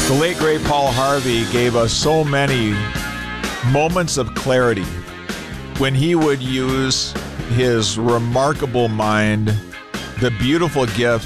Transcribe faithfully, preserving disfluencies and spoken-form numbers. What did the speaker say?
The late, great Paul Harvey gave us so many moments of clarity when he would use his remarkable mind, the beautiful gifts